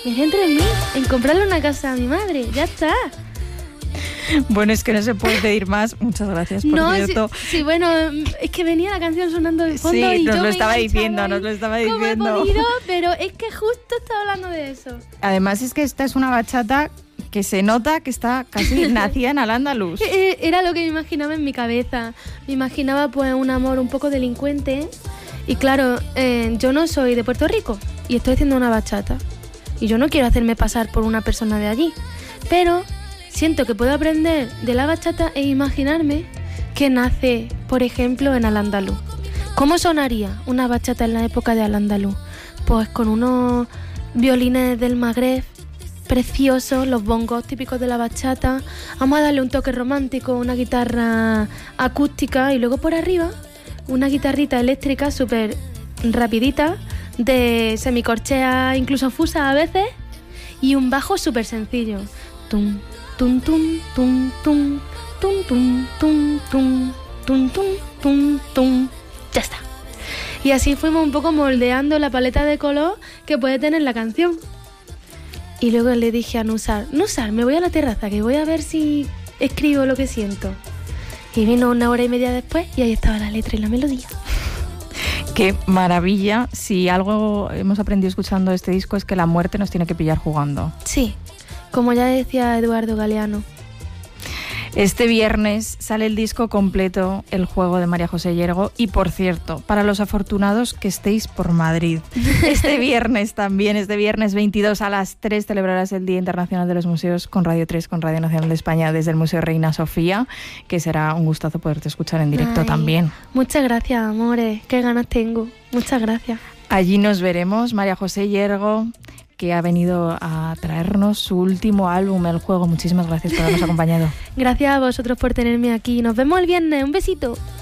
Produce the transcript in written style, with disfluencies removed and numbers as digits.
me centro en mí, en comprarle una casa a mi madre, ya está. Bueno, es que no se puede pedir más. Muchas gracias, por cierto. Sí, bueno, es que venía la canción sonando de fondo sí, y nos yo lo estaba diciendo. Como he podido, pero es que justo estaba hablando de eso. Además es que esta es una bachata que se nota que está casi nacida en Al-Ándalus. Era lo que me imaginaba en mi cabeza. Me imaginaba pues un amor un poco delincuente. Y claro, yo no soy de Puerto Rico y estoy haciendo una bachata. Y yo no quiero hacerme pasar por una persona de allí. Pero siento que puedo aprender de la bachata e imaginarme que nace, por ejemplo, en Al-Ándalus. ¿Cómo sonaría una bachata en la época de Al-Ándalus? Pues con unos violines del Magreb preciosos, los bongos típicos de la bachata. Vamos a darle un toque romántico, una guitarra acústica y luego por arriba una guitarrita eléctrica súper rapidita, de semicorchea, incluso fusa a veces, y un bajo súper sencillo. Tum, tum, tum, tum, tum, tum, tum, tum, tum, tum, tum, tum, tum. Ya está. Y así fuimos un poco moldeando la paleta de color que puede tener la canción. Y luego le dije a Nusar, me voy a la terraza, que voy a ver si escribo lo que siento. Y vino 1 hora y media después y ahí estaba la letra y la melodía. ¡Qué maravilla! Si algo hemos aprendido escuchando este disco es que la muerte nos tiene que pillar jugando. Sí, como ya decía Eduardo Galeano. Este viernes sale el disco completo, El juego de María José Yergo. Y por cierto, para los afortunados que estéis por Madrid, este viernes 22 a las 3 celebrarás el Día Internacional de los Museos con Radio 3, con Radio Nacional de España, desde el Museo Reina Sofía, que será un gustazo poderte escuchar en directo también. Muchas gracias, amores, qué ganas tengo. Muchas gracias. Allí nos veremos, María José Yergo, que ha venido a traernos su último álbum, El Juego. Muchísimas gracias por habernos acompañado. Gracias a vosotros por tenerme aquí. Nos vemos el viernes. Un besito.